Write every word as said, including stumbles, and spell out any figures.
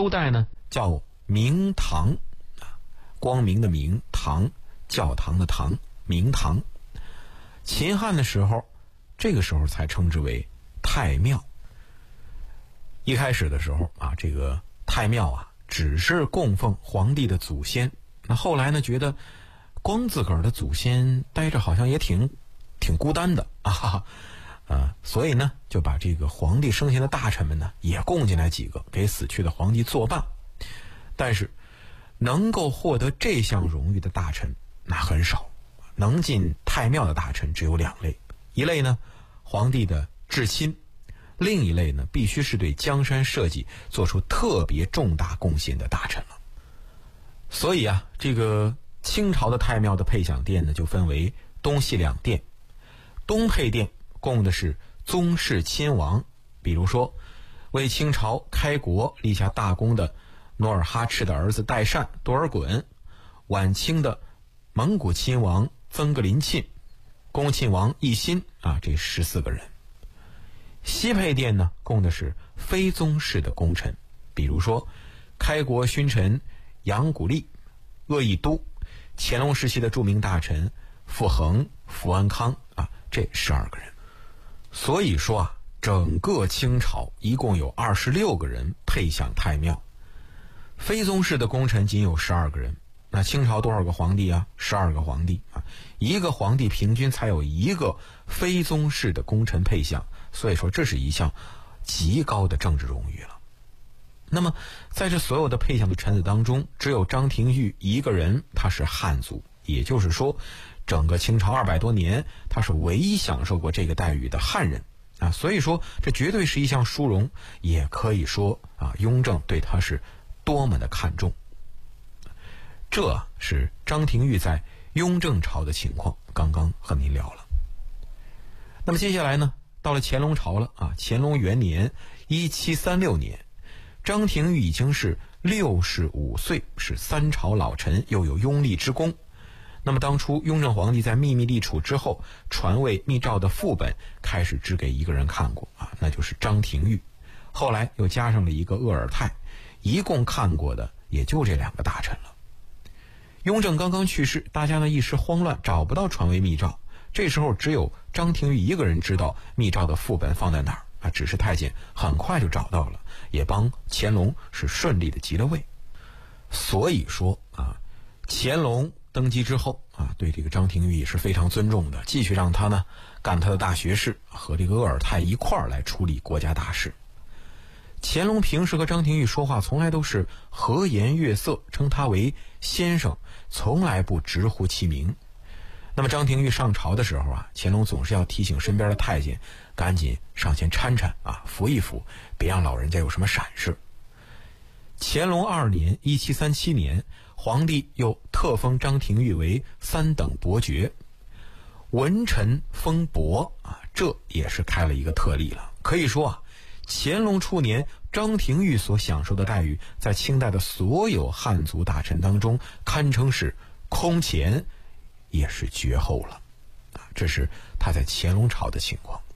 周代呢叫明堂，光明的明，堂教堂的堂，明堂。秦汉的时候，这个时候才称之为太庙。一开始的时候啊，这个太庙啊只是供奉皇帝的祖先，那后来呢觉得光自个儿的祖先待着好像也挺挺孤单的啊，啊，所以呢就把这个皇帝生下的大臣们呢也供进来几个，给死去的皇帝作伴。但是能够获得这项荣誉的大臣那很少，能进太庙的大臣只有两类，一类呢皇帝的至亲，另一类呢必须是对江山社稷做出特别重大贡献的大臣了。所以啊，这个清朝的太庙的配享殿呢就分为东西两殿。东配殿供的是宗室亲王，比如说为清朝开国立下大功的努尔哈赤的儿子代善、多尔衮，晚清的蒙古亲王曾格林沁、恭亲王奕欣啊，这十四个人。西配殿呢供的是非宗室的功臣，比如说开国勋臣杨古力、鄂亦都，乾隆时期的著名大臣傅恒、福安康啊，这十二个人。所以说啊，整个清朝一共有二十六个人配享太庙。非宗室的功臣仅有十二个人，那清朝多少个皇帝啊？十二个皇帝啊，一个皇帝平均才有一个非宗室的功臣配享，所以说这是一项极高的政治荣誉了。那么在这所有的配享的臣子当中，只有张廷玉一个人他是汉族，也就是说整个清朝二百多年他是唯一享受过这个待遇的汉人啊，所以说这绝对是一项殊荣，也可以说啊，雍正对他是多么的看重。这是张廷玉在雍正朝的情况，刚刚和您聊了。那么接下来呢，到了乾隆朝了啊，乾隆元年一七三六年，张廷玉已经是六十五岁，是三朝老臣，又有拥立之功。那么当初雍正皇帝在秘密立储之后，传位密诏的副本开始只给一个人看过啊，那就是张廷玉。后来又加上了一个鄂尔泰，一共看过的也就这两个大臣了。雍正刚刚去世，大家呢一时慌乱，找不到传位密诏。这时候只有张廷玉一个人知道密诏的副本放在哪儿啊，指示太监很快就找到了，也帮乾隆是顺利的即了位。所以说啊，乾隆登基之后啊，对这个张廷玉也是非常尊重的，继续让他呢干他的大学士，和这个鄂尔泰一块儿来处理国家大事。乾隆平时和张廷玉说话从来都是和颜悦色，称他为先生，从来不直呼其名。那么张廷玉上朝的时候啊，乾隆总是要提醒身边的太监赶紧上前搀搀啊，扶一扶，别让老人家有什么闪失。乾隆二年一七三七年，皇帝又特封张廷玉为三等伯爵，文臣封伯啊，这也是开了一个特例了。可以说啊，乾隆初年张廷玉所享受的待遇，在清代的所有汉族大臣当中堪称是空前，也是绝后了啊！这是他在乾隆朝的情况。